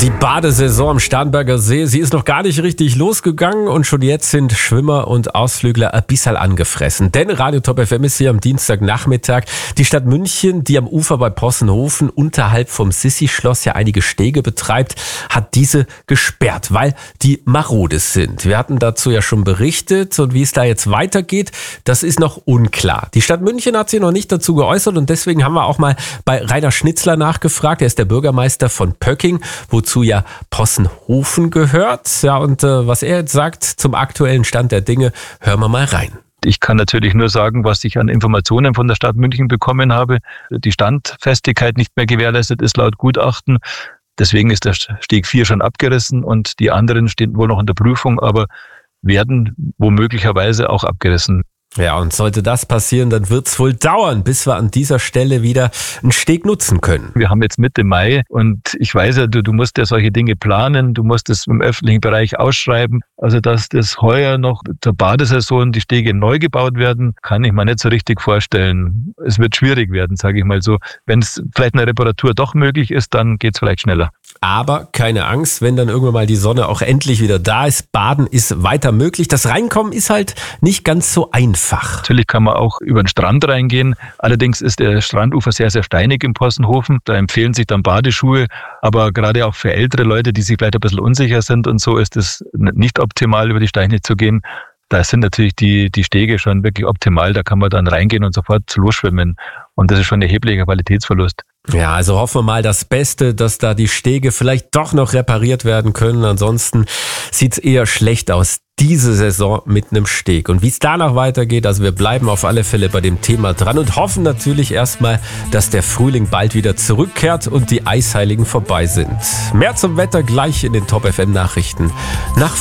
Die Badesaison am Starnberger See, sie ist noch gar nicht richtig losgegangen und schon jetzt sind Schwimmer und Ausflügler ein bisschen angefressen. Denn Radio Top FM ist hier am Dienstagnachmittag. Die Stadt München, die am Ufer bei Possenhofen unterhalb vom Sissi-Schloss ja einige Stege betreibt, hat diese gesperrt, weil die marode sind. Wir hatten dazu ja schon berichtet und wie es da jetzt weitergeht, das ist noch unklar. Die Stadt München hat sich noch nicht dazu geäußert und deswegen haben wir auch mal bei Rainer Schnitzler nachgefragt. Er ist der Bürgermeister von Pöcking, wozu ja Possenhofen gehört. Ja, und was er jetzt sagt zum aktuellen Stand der Dinge, hören wir mal rein. Ich kann natürlich nur sagen, was ich an Informationen von der Stadt München bekommen habe. Die Standfestigkeit nicht mehr gewährleistet ist laut Gutachten. Deswegen ist der Steg 4 schon abgerissen und die anderen stehen wohl noch in der Prüfung, aber werden womöglicherweise auch abgerissen. Ja, und sollte das passieren, dann wird's wohl dauern, bis wir an dieser Stelle wieder einen Steg nutzen können. Wir haben jetzt Mitte Mai und ich weiß ja, du musst ja solche Dinge planen, du musst es im öffentlichen Bereich ausschreiben. Also dass das heuer noch zur Badesaison die Stege neu gebaut werden, kann ich mir nicht so richtig vorstellen. Es wird schwierig werden, sage ich mal so. Wenn es vielleicht eine Reparatur doch möglich ist, dann geht's vielleicht schneller. Aber keine Angst, wenn dann irgendwann mal die Sonne auch endlich wieder da ist, Baden ist weiter möglich. Das Reinkommen ist halt nicht ganz so einfach. Natürlich kann man auch über den Strand reingehen. Allerdings ist der Strandufer sehr, sehr steinig im Possenhofen. Da empfehlen sich dann Badeschuhe. Aber gerade auch für ältere Leute, die sich vielleicht ein bisschen unsicher sind und so, ist es nicht optimal, über die Steine zu gehen. Da sind natürlich die Stege schon wirklich optimal. Da kann man dann reingehen und sofort losschwimmen. Und das ist schon ein erheblicher Qualitätsverlust. Ja, also hoffen wir mal das Beste, dass da die Stege vielleicht doch noch repariert werden können. Ansonsten sieht's eher schlecht aus, diese Saison mit einem Steg. Und wie es danach weitergeht, also wir bleiben auf alle Fälle bei dem Thema dran und hoffen natürlich erstmal, dass der Frühling bald wieder zurückkehrt und die Eisheiligen vorbei sind. Mehr zum Wetter gleich in den Top FM Nachrichten nach